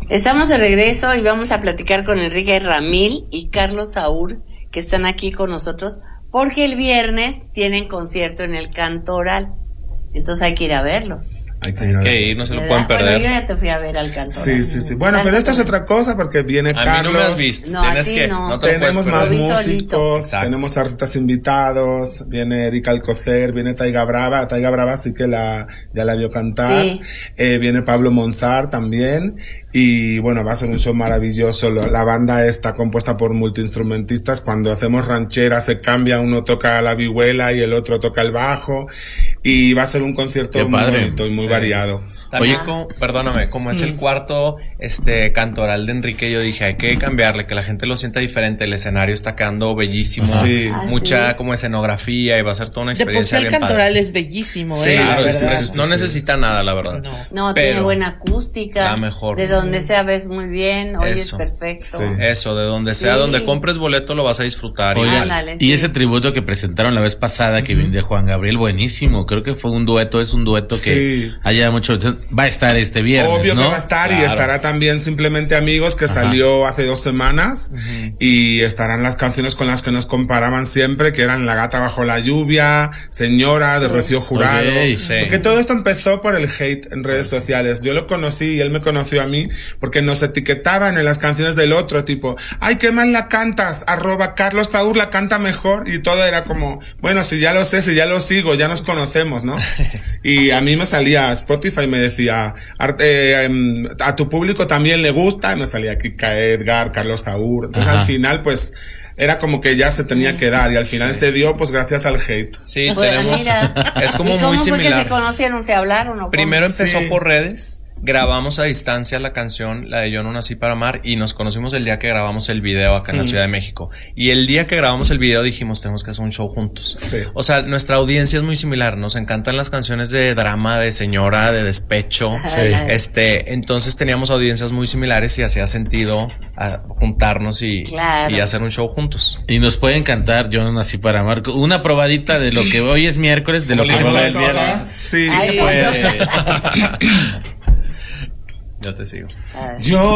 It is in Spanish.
Estamos de regreso y vamos a platicar con Enrique Ramil y Carlos Saúl, que están aquí con nosotros, porque el viernes tienen concierto en el Cantoral. Entonces hay que ir a verlos. Hay que ir, no se lo pueden perder. Bueno, yo ya te fui a ver al Cantoral. Sí. Bueno, pero esto es otra cosa porque viene a Carlos. Mí no me has visto. No, a ti no. Tenemos más músicos, Exacto. tenemos artistas invitados, viene Erika Alcocer, viene Taiga Brava. Taiga Brava sí que ya la vio cantar. Sí. Viene Pablo Monsar también. Y bueno, va a ser un show maravilloso. La banda está compuesta por multiinstrumentistas. Cuando hacemos ranchera se cambia, uno toca la vihuela y el otro toca el bajo. Y va a ser un concierto muy bonito y muy variado. También, perdóname, como es el cuarto cantoral de Enrique, yo dije, hay que cambiarle, que la gente lo sienta diferente. El escenario está quedando bellísimo, mucha como escenografía, y va a ser toda una experiencia bien padre. El cantoral es bellísimo, no necesita nada, la verdad. No, tiene buena acústica. La mejor. De donde sea ves muy bien, oyes perfecto. Sí. Eso, de donde sea, donde compres boleto lo vas a disfrutar. Y ese tributo que presentaron la vez pasada, que vino de Juan Gabriel, buenísimo. Creo que fue un dueto que haya mucho. Va a estar este viernes, obvio, ¿no? que va a estar, y estará también Simplemente Amigos, que salió hace 2 semanas, y estarán las canciones con las que nos comparaban siempre, que eran La Gata Bajo la Lluvia, Señora, de Rocío Jurado. Porque todo esto empezó por el hate en redes sociales. Yo lo conocí y él me conoció a mí porque nos etiquetaban en las canciones del otro, tipo, ay, qué mal la cantas, @Carlos Saúl la canta mejor, y todo era como, bueno, si ya lo sé, si ya lo sigo, ya nos conocemos, ¿no? Y a mí me salía Spotify y me decía, a tu público también le gusta, y me salía Kika Edgar, Carlos Saúl. Entonces al final pues era como que ya se tenía que dar, y al final se dio pues gracias al hate. Sí, pues tenemos, mira. es como ¿Y cómo muy fue similar. que se conocieron, se hablaron o Primero empezó Sí. por redes. Grabamos a distancia la canción, la de Yo no nací para amar, y nos conocimos el día que grabamos el video acá en la Ciudad de México. Y el día que grabamos el video dijimos, tenemos que hacer un show juntos. Sí. O sea, nuestra audiencia es muy similar, nos encantan las canciones de drama, de señora, de despecho. Sí. Entonces teníamos audiencias muy similares y hacía sentido juntarnos y hacer un show juntos. Y nos pueden cantar Yo no nací para amar. Una probadita de lo que hoy es miércoles, de lo que hicimos es viernes. Sí, Ay, se puede. Yo te sigo. Yo